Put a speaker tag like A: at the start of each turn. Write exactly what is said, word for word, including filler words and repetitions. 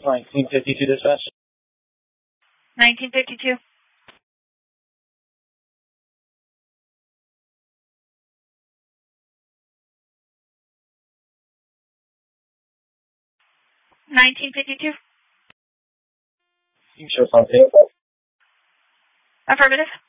A: nineteen fifty-two dispatch.
B: nineteen fifty-two. nineteen fifty-two.
A: You show something.
B: Affirmative.